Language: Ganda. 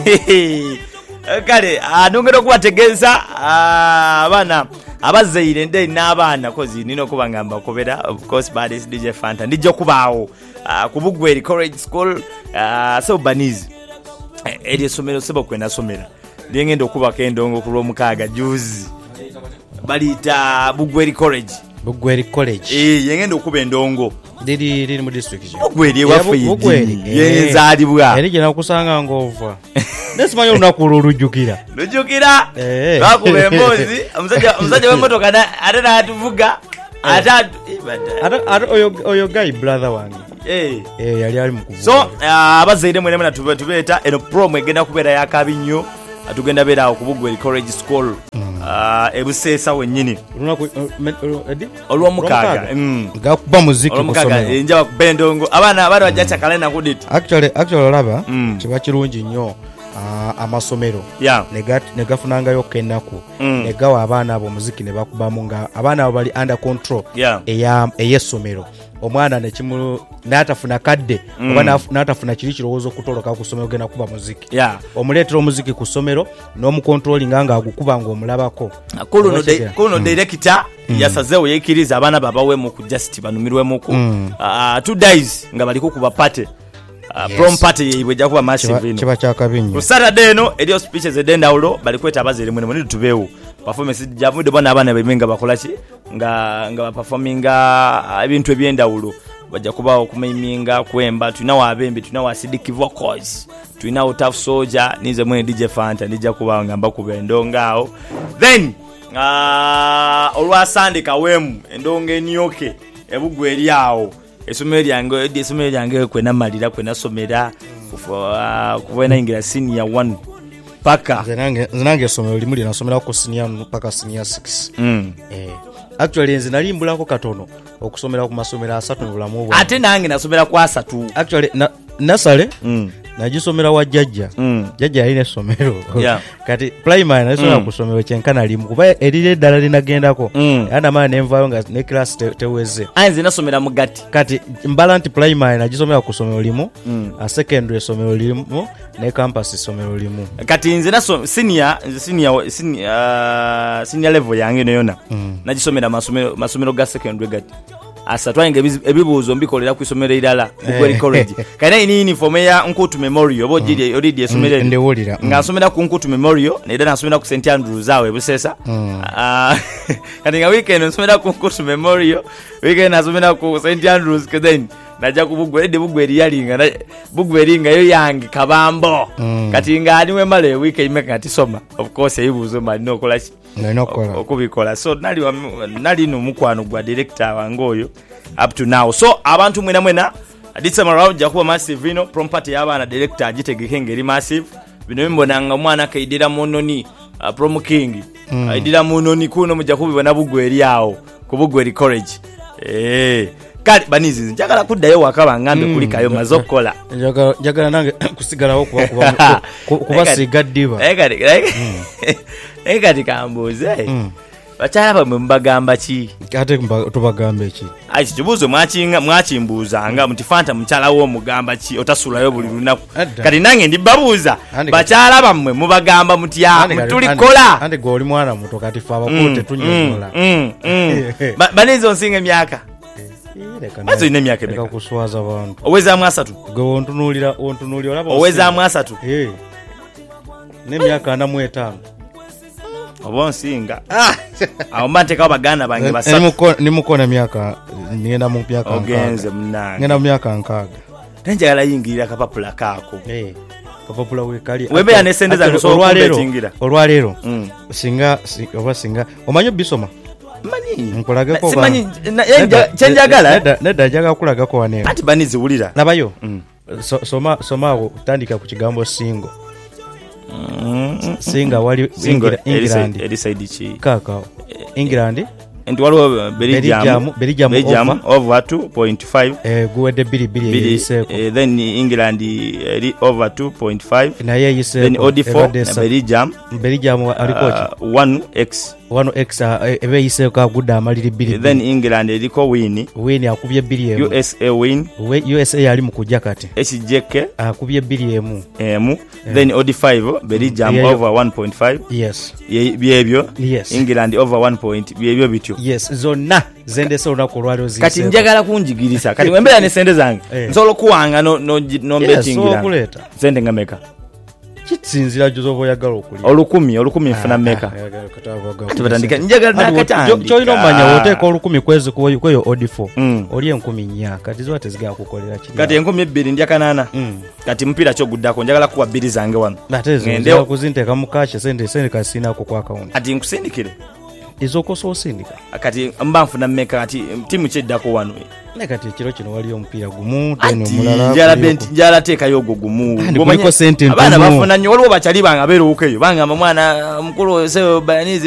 kale nongera okubategeeza abaana abazaire nde n'abaana kozi nina okuba nga mbakobera of course Badis DJ Fanta ndijja kubaawo ku Bugweri College School so Banizi eri somero sebo kwenda somera ngenda okubaka endongo ku lw'omukaaga juzi balita Bugweri College ngenda okuba endongo liri mu district Bugweri waffe yenzaalibwa eri gena okusanga ngova nesimanyi olunaku olw'olujjukira bakuba emboozi omusajja w'emmotoka ate n'atuvuga ate oyo guy brother wange yali ali mu kuvuga. So abazaire mwene mwena tubeeta eno promo egenda kubeera yakabi nnyo tugenda beera awo ku Bugweri College School ebuseesa wennyini olw'omukaaga gakuba muziki kusomero njaba kuba endongo abaana bajja kyakalenda kuditi actually olaba kiba kirungi nnyo amasomero negafunangayo kennaku negawa abaana abo muziki ne bakubamu nga abaana abo bali under control ey'essomero omwana n'atafuna kadde oba n'atafuna kiri kirowoozo okutoloka ku ssomero genda kuba muziki omuleetera omuziki ku ssomero n'omukontrolinga ng'agukuba ng'omulabako kuno director yasazeewo yeekiriza abaana babawemu ku just banumirwemuku 2 days nga baliko kuba pate prom party yeibwe ejja kuba massive ino kiba kyakabinyo ku Saturday eno eriyo speeches edendawulo bali kweta abazaire mwene mwene tubeewo performance javude bona abaana bemenga bakolaki nga performinga ebintu ebyendawulo bajja kuba okumiminga kwemba tulinawo abembe tulinawo acidic vocals tulinawo tough soldier nize mwene DJ Fanta nijja kuba ngamba kuba endongaawo then olwa Sunday kawemu endonga enyoke Ebugweri awo esomero lyange kwena malira kwena somera kuva ingira senior 1 paka zinange esomero limu linasomera ku senior 1 paka senior 6 actually nze nalimbulako katono okusomera ku masomero 3 mu bulamu bwo ate nange nasomera ku 3 actually nasale najisomera wa jjajja jjajja yalina essomero kati primary nasomera ku ssomero kyenkana limu kuba erire eddala linagendako yana maana nenvayo nga ne class teweze anze nasomera mu gati kati mbala nti primary najisomera ku ssomero limu secondary essomero limu ne campus essomero limu kati nze senior level yange neyona najisomera masomero ga secondary gati asatwange ebibuuzo mbikolera ku isomero irala Bugweri College kana ini uniform ya Nkutu Memorial obo jiri already esomero ndewolira ngasomera ku Nkutu Memorial ne dana nasomera ku St Andrews awe busesa kati nga weekend nasomera ku Nkutu Memorial weekend nasomera ku St Andrews then najja ku Bugweri yalinga Bugweri nga yo yange kabambo kati nga aniwe male weekend meka kati soma of course ebibuuzo mali nokola okubikola so nali no mukwano gwa director wange oyo up to now so abantu mwena December jja kuba massive ino prom party y'abaana director agitegeke ngeri massive bino mbonanga mwana kaidira munoni prom king aidira munoni kuno mujja kubibona Bugweri awo ku Bugweri College kali Banizi njagala kuddayo wakaba ngambe kulikayo mazokola njagala nange kusigalawo kuba sigaddiba kati kambuze bakyala bamwe mbagamba ki ate tubagamba ki ayi kibuzo mwakimbuzanga muti Fanta mukyala wo mugamba ki otasulayo buli lunaku kati nange ndibabuuza bakyala bamwe mubagamba mutya tulikola ande goli mwana muto kati fa abakote tunyola Banizi onsinga emyaka mazo ine myaka emeka kuswaza abantu oweza mwasatu go ontunulira olaba oweza mwasatu ne myaka 45 obonsinga aho mante ka bagana bange basatu ni mukona myaka ngenda mu myaka ogenze mnanga ngenda mu myaka nkaga tenjala yingirira kapapula kako kapapula wekali webe yanesendeza kusokubetingira olwalero singa omanyo bisoma mani nkolagako simanyi chenjagala nedda jaga kulagako wanene ati Banizi wulira nabayo soma utandika ku kigambo singo singa wali England elisaidi chi kaka England and waliwo Belgium over 2.5 guwede bili yiseko then England over 2.5 na yiseko then Odifo Belgium alikocha 1x wano extra ebe yiseeko agudda amaliri 2. Then England eriko win akubye 2 USA win USA yali mu kujja kati HJK akubye 2 then OD5 Belgium over 1.5 yes byebyo yes England over 1 point byebyo bityo yes zonna zendese olunaku olwaliro zise kati njagala kunjigirisa kati wembera ne sente zange nsolo kuwanga no bettingira kuleta sente ngameka kitsinzira jozo boyagala okulya 10 mfuna meka tubatandika njagala nakatanga choino manya woteka 10 kwezi kweyo OD4 oli 10 kati zo tezigala kukolera kiri kati 12 ndya kanana kati mpira kyo guddako njagala kuwa 2 zange wano ngende kuzinteka mukashe sente kasina ko kwa account ati nkusindikire izokoso osindika kati mba nfuna meka ati timu cheddako wano nekati ekiro kino wali omupiira gumu teno mulala njala teeka yogo gumu ngomanya sente abana bafuna nnyo waliwo bachali banga beeruukeyo banga mwana mukulu seo bayanizi